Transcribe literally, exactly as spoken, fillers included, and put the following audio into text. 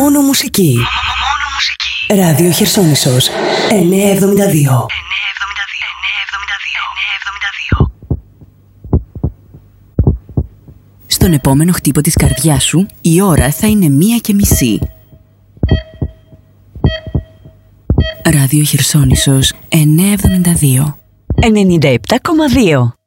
Μόνο μουσική. Μόνο μουσική. Ράδιο Χερσόνησος εννιακόσια εβδομήντα δύο. Στον επόμενο χτύπο της καρδιάς σου, η ώρα θα είναι μία και μισή. Ράδιο Χερσόνησος εννιακόσια εβδομήντα δύο. ενενήντα επτά κόμμα δύο.